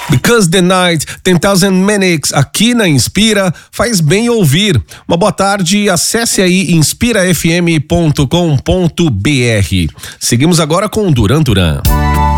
Because the Night, 10,000 Manics, aqui na Inspira, faz bem ouvir. Uma boa tarde, acesse aí inspirafm.com.br. Seguimos agora com Duran Duran.